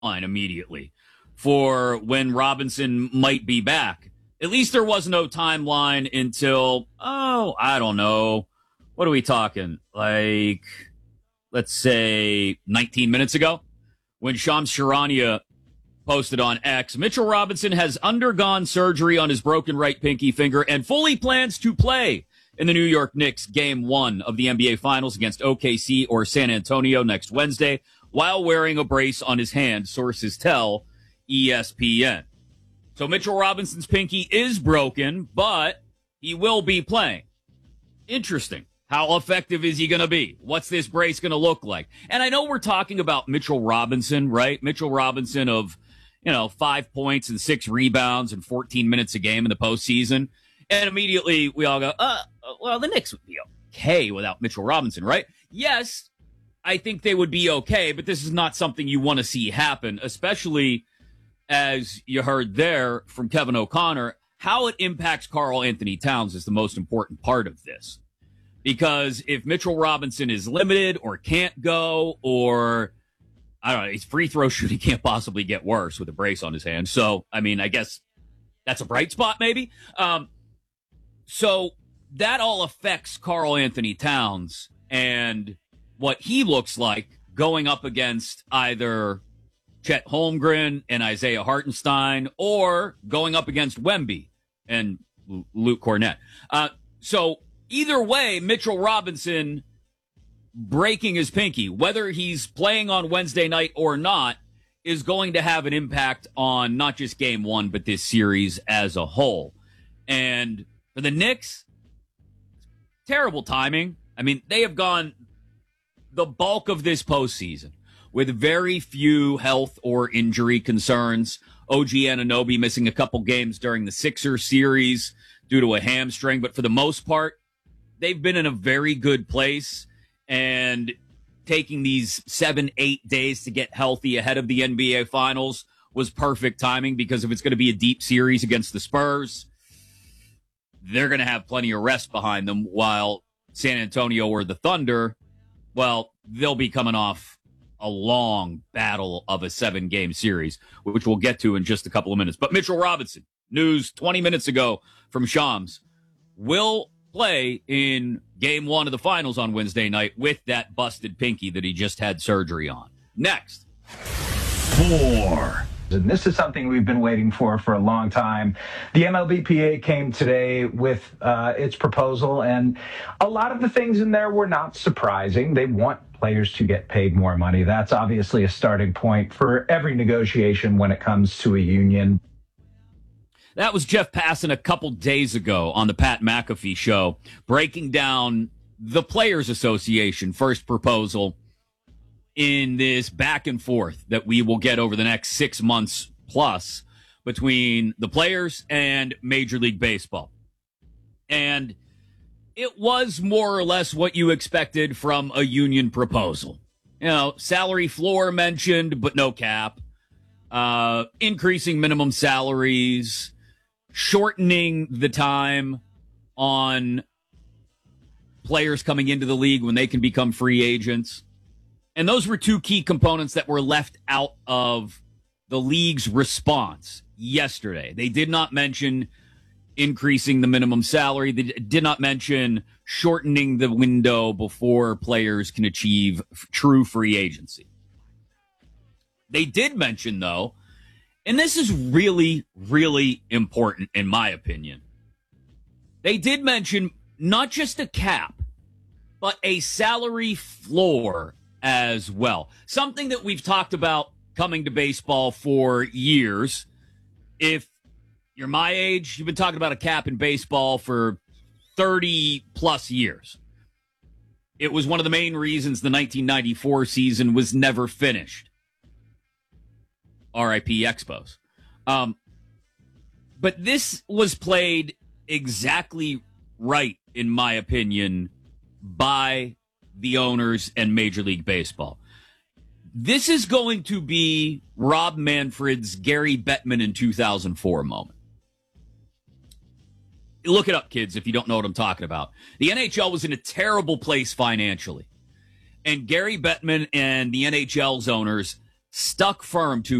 timeline immediately for when Robinson might be back. At least there was no timeline until, I don't know. What are we talking? Like, let's say 19 minutes ago when Shams Charania posted on X, Mitchell Robinson has undergone surgery on his broken right pinky finger and fully plans to play in the New York Knicks Game 1 of the NBA Finals against OKC or San Antonio next Wednesday while wearing a brace on his hand, sources tell ESPN. So Mitchell Robinson's pinky is broken, but he will be playing. Interesting. How effective is he going to be? What's this brace going to look like? And I know we're talking about Mitchell Robinson, right? Mitchell Robinson of, 5 points and 6 rebounds and 14 minutes a game in the postseason. And immediately we all go, well, the Knicks would be okay without Mitchell Robinson, right? Yes, I think they would be okay, but this is not something you want to see happen, especially as you heard there from Kevin O'Connor. How it impacts Karl Anthony Towns is the most important part of this. Because if Mitchell Robinson is limited or can't go, or, I don't know, his free throw shooting can't possibly get worse with a brace on his hand. So, I guess that's a bright spot maybe. So that all affects Karl Anthony Towns and what he looks like going up against either Chet Holmgren and Isaiah Hartenstein or going up against Wemby and Luke Cornett. So either way, Mitchell Robinson breaking his pinky, whether he's playing on Wednesday night or not, is going to have an impact on not just Game 1, but this series as a whole. And for the Knicks, terrible timing. They have gone the bulk of this postseason with very few health or injury concerns. OG Anunoby missing a couple games during the Sixers series due to a hamstring, but for the most part, they've been in a very good place, and taking these 7-8 days to get healthy ahead of the NBA Finals was perfect timing, because if it's going to be a deep series against the Spurs, they're going to have plenty of rest behind them, while San Antonio or the Thunder, well, they'll be coming off a long battle of a 7-game series, which we'll get to in just a couple of minutes. But Mitchell Robinson, news 20 minutes ago from Shams, will play in Game 1 of the Finals on Wednesday night with that busted pinky that he just had surgery on. Next. 4. And this is something we've been waiting for a long time. The MLBPA came today with its proposal, and a lot of the things in there were not surprising. They want players to get paid more money. That's obviously a starting point for every negotiation when it comes to a union. That was Jeff Passan a couple days ago on the Pat McAfee show, breaking down the Players Association first proposal in this back and forth that we will get over the next 6 months plus between the players and Major League Baseball. And it was more or less what you expected from a union proposal. Salary floor mentioned, but no cap. Increasing minimum salaries, shortening the time on players coming into the league when they can become free agents. And those were two key components that were left out of the league's response yesterday. They did not mention increasing the minimum salary. They did not mention shortening the window before players can achieve true free agency. They did mention, though, and this is really, really important in my opinion, they did mention not just a cap, but a salary floor as well. Something that we've talked about coming to baseball for years. If you're my age, you've been talking about a cap in baseball for 30 plus years. It was one of the main reasons the 1994 season was never finished. R.I.P. Expos. But this was played exactly right, in my opinion, by the owners and Major League Baseball. This is going to be Rob Manfred's Gary Bettman in 2004 moment. Look it up, kids, if you don't know what I'm talking about. The NHL was in a terrible place financially. And Gary Bettman and the NHL's owners stuck firm to